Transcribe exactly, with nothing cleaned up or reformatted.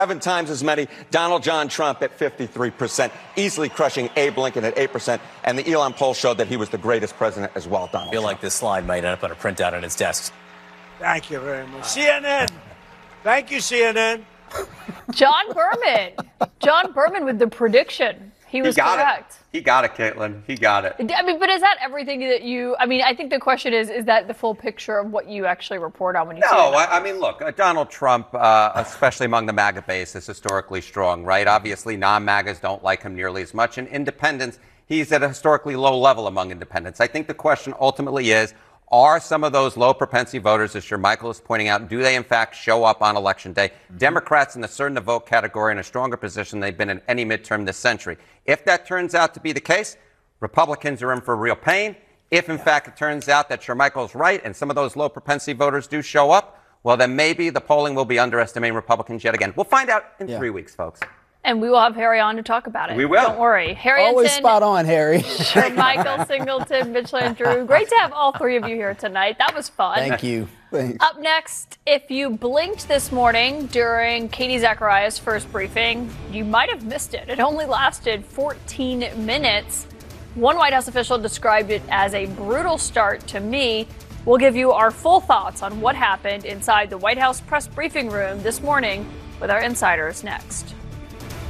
Seven times as many. Donald John Trump at fifty-three percent, easily crushing Abe Lincoln at eight percent. And the Elon poll showed that he was the greatest president as well, Donald I feel Trump. like this slide might end up on a printout on his desk. Thank you very much. C N N. Thank you, C N N. John Berman. John Berman with the prediction. He was he got correct. It. He got it, Caitlin. He got it. I mean, but is that everything that you, I mean, I think the question is, is that the full picture of what you actually report on when you no, see it? No, I, I mean, look, uh, Donald Trump, uh, especially among the MAGA base, is historically strong, right? Obviously, non-MAGAs don't like him nearly as much. And independents, he's at a historically low level among independents. I think the question ultimately is, are some of those low propensity voters, as Michael is pointing out, do they in fact show up on election day? Mm-hmm. Democrats in the certain to vote category in a stronger position than they've been in any midterm this century. If that turns out to be the case, Republicans are in for real pain. If in fact it turns out that Michael's right and some of those low propensity voters do show up, well then maybe the polling will be underestimating Republicans yet again. We'll find out in yeah. three weeks, folks. And we will have Harry on to talk about it. We will. Don't worry. Harry Always Ensign, spot on, Harry. Michael Singleton, Mitch Landrieu. Great to have all three of you here tonight. That was fun. Thank you. Thanks. Up next, if you blinked this morning during Katie Zacharias' first briefing, you might have missed it. It only lasted fourteen minutes. One White House official described it as a brutal start to me. We'll give you our full thoughts on what happened inside the White House press briefing room this morning with our insiders next.